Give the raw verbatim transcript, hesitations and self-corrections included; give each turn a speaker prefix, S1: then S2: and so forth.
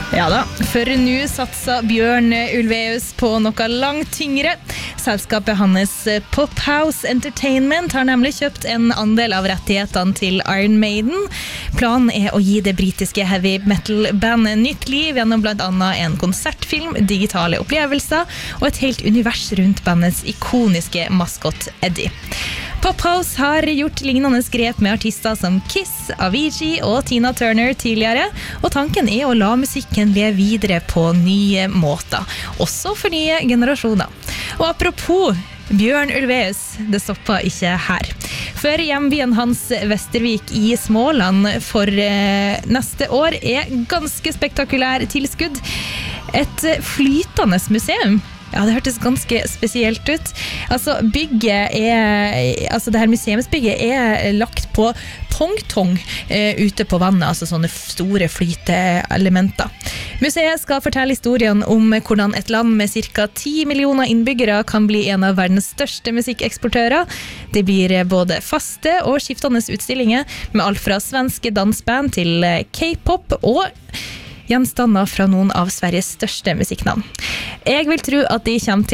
S1: Ja da, for nå satser Bjørn Ulvaeus på noe langt tyngre. Selskapet hans Pophouse Entertainment har nemlig kjøpt en andel av rettighetene til Iron Maiden. Planen er å gi det britiske heavy metal-bandet nytt liv gjennom blant annet en konsertfilm, digitale opplevelser og et helt univers rundt bandets ikoniske maskott Eddie. Pophouse har gjort lignende grep med artister som Kiss, Avicii og Tina Turner tidligere, og tanken er å la musikken leve videre på nye måter, også for nye generasjoner. Og apropos Bjørn Ulvaeus, det stopper ikke her. For hjembyen hans Vestervik i Småland for eh, neste år er ganske spektakulær tilskudd. Et flytende museum. Ja, det hørtes ganske spesielt ut. Altså, bygget er, altså det her museumsbygget er lagt på pongtong eh, ute på vannet, altså sånne store flyteelementer. Museet skal fortelle historien om hvordan et land med cirka ti millioner innbyggere kan bli en av verdens største musikkeksportører. Det blir både faste og skiftende utstillinger med alt fra svenske dansband til K-pop og gjenstander fra noen av Sveriges største musikknavn. Jeg vil tro at de kommer til